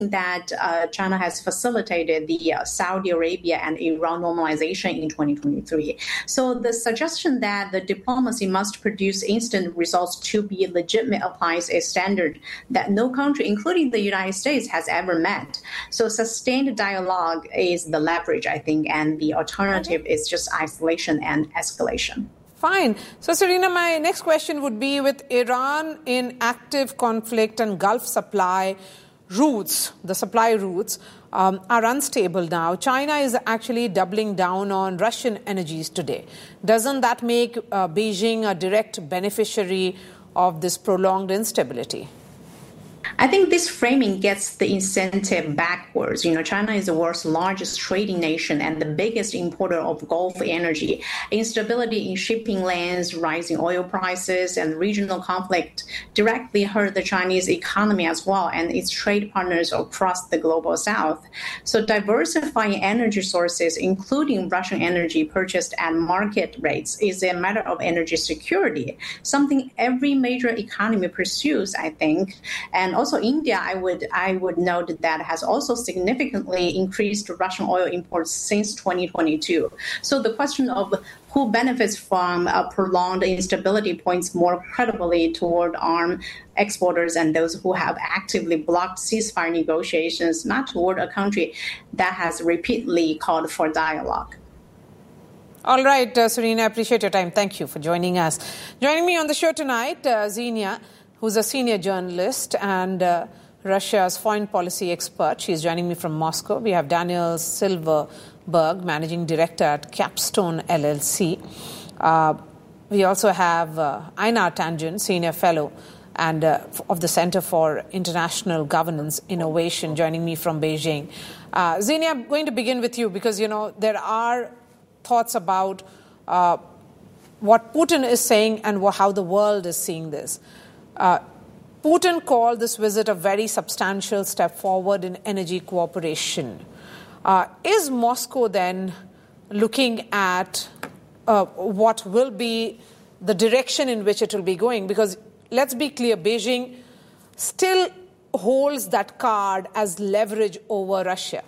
that China has facilitated the Saudi Arabia and Iran normalization in 2023. So the suggestion that the diplomacy must produce instant results to be legitimate applies a standard that no country, including the United States, has ever met. So sustained dialogue is the leverage, I think, and the alternative is just isolation and escalation. Fine. So, Serena, my next question would be, with Iran in active conflict and Gulf supply routes, the supply routes are unstable now. China is actually doubling down on Russian energies today. Doesn't that make Beijing a direct beneficiary of this prolonged instability? I think this framing gets the incentive backwards. China is the world's largest trading nation and the biggest importer of Gulf energy. Instability in shipping lanes, rising oil prices, and regional conflict directly hurt the Chinese economy as well and its trade partners across the global south. So diversifying energy sources, including Russian energy purchased at market rates, is a matter of energy security, something every major economy pursues, I think. And also India, I would note that has also significantly increased Russian oil imports since 2022. So the question of who benefits from a prolonged instability points more credibly toward arms exporters and those who have actively blocked ceasefire negotiations, not toward a country that has repeatedly called for dialogue. All right, Serena, I appreciate your time. Thank you for joining us. Joining me on the show tonight, Xenia, who's a senior journalist and Russia's foreign policy expert. She's joining me from Moscow. We have Daniel Silverberg, managing director at Capstone LLC. We also have Einar Tangen, senior fellow and of the Center for International Governance Innovation, joining me from Beijing. Xenia, I'm going to begin with you because, there are thoughts about what Putin is saying and how the world is seeing this. Putin called this visit a very substantial step forward in energy cooperation. Is Moscow then looking at what will be the direction in which it will be going? Because let's be clear, Beijing still holds that card as leverage over Russia.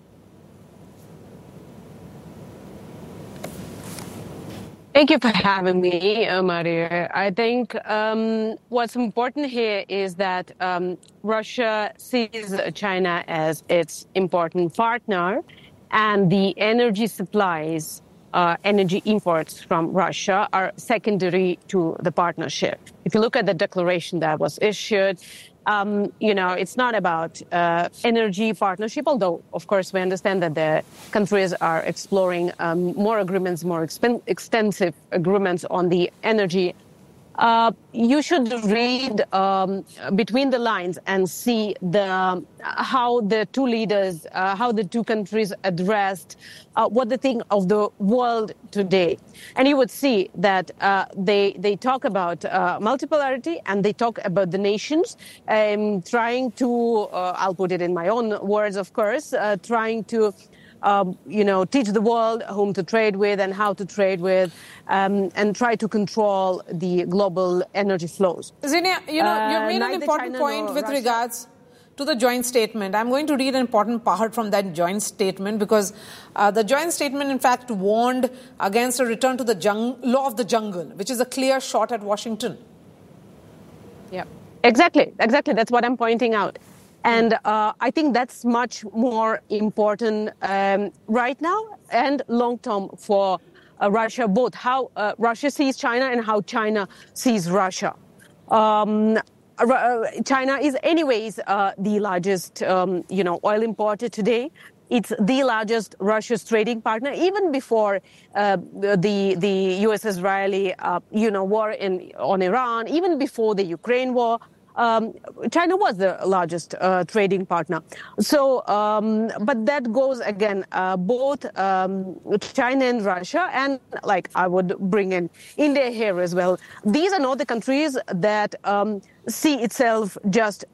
Thank you for having me, Maria. I think what's important here is that Russia sees China as its important partner, and the energy supplies, energy imports from Russia are secondary to the partnership. If you look at the declaration that was issued, it's not about energy partnership, although, of course, we understand that the countries are exploring more agreements, more extensive agreements on the energy. You should read between the lines and see how the two leaders, how the two countries addressed what they think of the world today. And you would see that they talk about multipolarity and they talk about the nations, trying to, I'll put it in my own words, of course, trying to teach the world whom to trade with and how to trade with, and try to control the global energy flows. Xenia, you've made an important point with regards to the joint statement. I'm going to read an important part from that joint statement because the joint statement, in fact, warned against a return to the law of the jungle, which is a clear shot at Washington. Yeah, exactly. That's what I'm pointing out. And I think that's much more important right now and long-term for Russia, both how Russia sees China and how China sees Russia. China is anyways the largest, oil importer today. It's the largest Russia's trading partner, even before the U.S.-Israeli, war on Iran, even before the Ukraine war. China was the largest trading partner. So, but that goes again, both China and Russia, and I would bring in India here as well. These are not the countries that see itself just,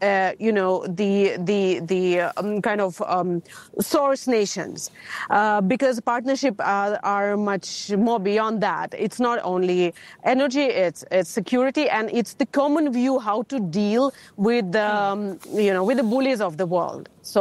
the kind of source nations, because partnership are much more beyond that. It's not only energy, it's security, and it's the common view how to deal with with the bullies of the world. So